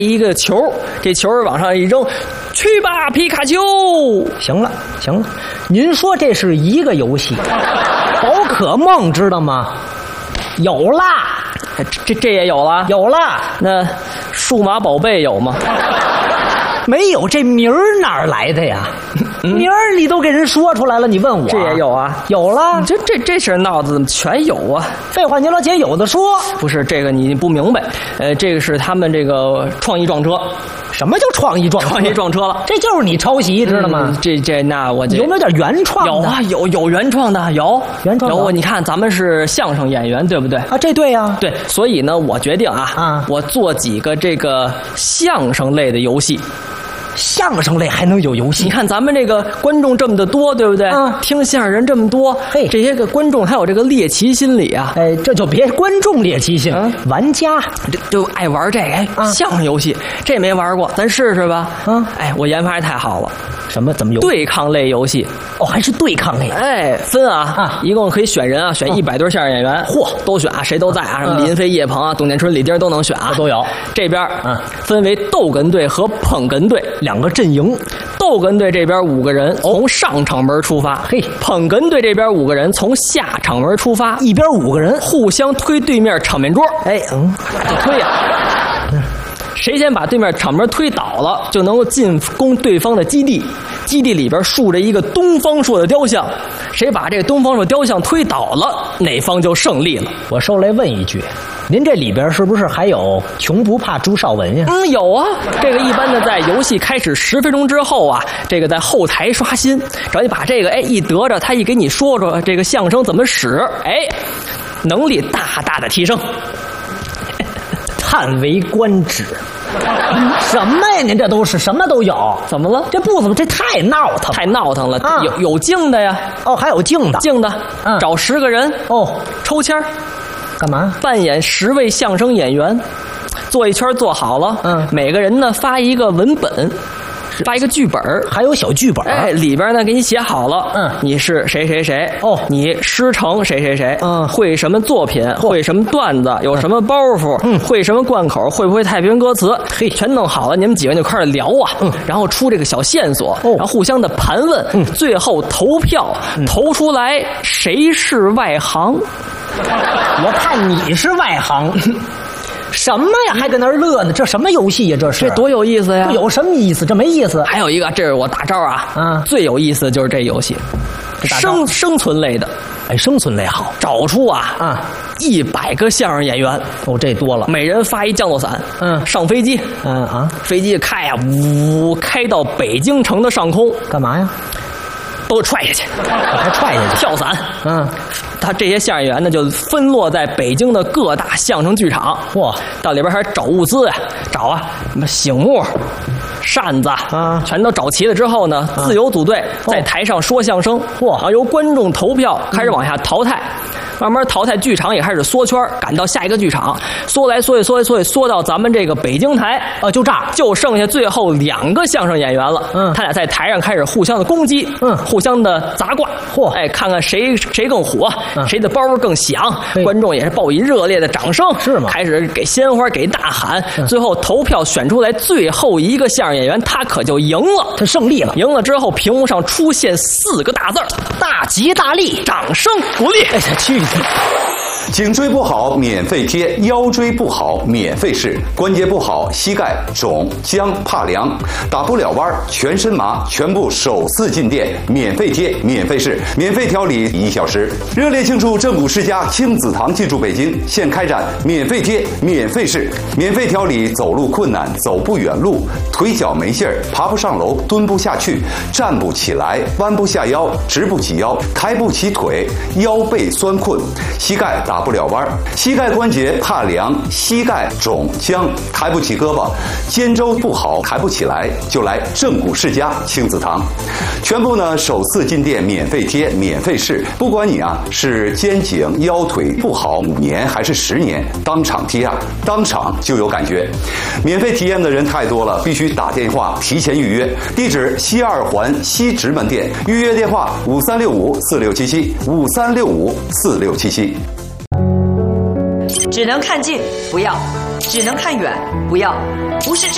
一个球，这球往上一扔，去吧，皮卡丘！ 行了，您说这是一个游戏，宝可梦知道吗？有啦， 这也有了， 有了。 那数码宝贝有吗？ 没有，这名儿哪儿来的呀？名儿你都给人说出来了，你问我？ 这也有啊， 有了。 这事闹的怎么全有啊？ 废话，您老姐有的说。 不是这个你不明白，这个是他们这个创意撞车。 什么叫创意撞车？ 创意撞车了， 这就是你抄袭，知道吗？ 那我有没有点原创的？ 有啊，有原创的，有原创有。你看咱们是相声演员，对不对？ 啊，这对呀。 对，所以呢，我决定我做几个这个相声类的游戏。 相声类还能有游戏？ 你看咱们这个观众这么的多，对不对？听相声人这么多，这些个观众还有这个猎奇心理啊。 这就别观众猎奇心，玩家就爱玩这个。相声游戏这没玩过，咱试试吧。我研发也太好了。 什么？怎么有对抗类游戏？ 哦，还是对抗类？ 分一共可以选人选100对相声演员，都选谁都在什么李云飞、叶鹏董建春、李丁都能选都有。 这边分为逗哏队和捧哏队 2个阵营。 逗哏队这边5个人从上场门出发，捧哏队这边5个人从下场门出发， 一边5个人互相推对面场面桌。就推呀。谁先把对面场门推倒了，就能够进攻对方的基地。基地里边竖着一个东方朔的雕像，谁把这个东方朔雕像推倒了，哪方就胜利了。 我受来问一句，您这里边是不是还有穷不怕朱绍文呀？ 有啊。这个一般的在游戏开始10分钟之后这个在后台刷新，只要你把这个一得着，他一给你说说这个相声怎么使，能力大大的提升。 叹为观止。什么呀？您这都是什么都有？ 怎么了？ 这不怎么，这太闹腾， 太闹腾了。有静的呀。 还有静的。 找10个人抽签干嘛？ 扮演10位相声演员，做一圈做好了。每个人呢发一个文本。发一个剧本， 还有小剧本。 里边呢给你写好了。你是谁谁谁。你师承谁谁谁。会什么作品，会什么段子，有什么包袱，会什么贯口，会不会太平歌词，全弄好了，你们几个人就开始聊然后出这个小线索，然后互相的盘问，最后投票，投出来谁是外行。 我看你是外行。什么呀？还搁那儿乐呢？这什么游戏呀？这多有意思呀！ 有什么意思？这没意思。 还有一个，这是我大招最有意思的就是这游戏，生存类的。 生存类好， 找出100个相声演员。 这多了。 每人发一降落伞。上飞机。飞机开开到北京城的上空， 干嘛呀？ 都踹下去。 还踹下去？ 跳伞。他这些相声演员呢，就分落在北京的各大相声剧场。到里边还找物资找什么醒目、扇子全都找齐了之后呢，自由组队在台上说相声。然后由观众投票开始往下淘汰。慢慢淘汰，剧场也开始缩圈，赶到下一个剧场，缩来缩去，缩到咱们这个北京台。就这样，就剩下最后2个相声演员了。他俩在台上开始互相的攻击，互相的砸挂。看看谁更火，谁的包更响。观众也是报以热烈的掌声， 是吗？ 开始给鲜花，给呐喊。最后投票选出来最后一个相声演员，他可就赢了， 他胜利了。 赢了之后，屏幕上出现4个大字：大吉大利，掌声鼓励。 去你！ 颈椎不好免费贴，腰椎不好免费试，关节不好膝盖肿僵怕凉打不了弯全身麻，全部首次进店免费贴免费试免费调理1小时。热烈庆祝正骨世家亲子堂进驻北京，现开展免费贴免费试免费调理走路困难走不远路腿脚没劲儿爬不上楼蹲不下去站不起来弯不下腰直不起腰抬不起腿腰背酸困膝盖打不了弯膝盖关节怕凉膝盖肿僵抬不起胳膊肩周不好抬不起来就来正骨世家亲子堂，全部呢首次进店免费贴免费试，不管你是肩颈腰腿不好5年还是10年，当场贴当场就有感觉。免费体验的人太多了，必须打电话提前预约。地址西2环西直门店，预约电话5365467753654677。 只能看近不要，只能看远不要，不是智